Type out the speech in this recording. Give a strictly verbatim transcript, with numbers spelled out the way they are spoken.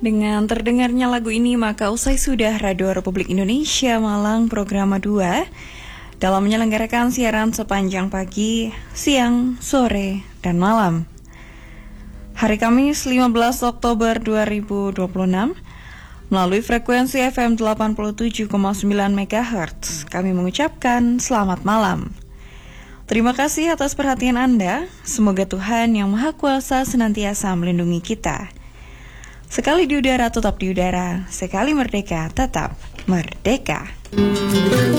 Dengan terdengarnya lagu ini, maka usai sudah Radio Republik Indonesia Malang Programa dua dalam menyelenggarakan siaran sepanjang pagi, siang, sore, dan malam. Hari Kamis lima belas Oktober dua ribu dua puluh enam, melalui frekuensi F M delapan puluh tujuh koma sembilan megahertz, kami mengucapkan selamat malam. Terima kasih atas perhatian Anda. Semoga Tuhan Yang Maha Kuasa senantiasa melindungi kita. Sekali di udara tetap di udara, sekali merdeka tetap merdeka.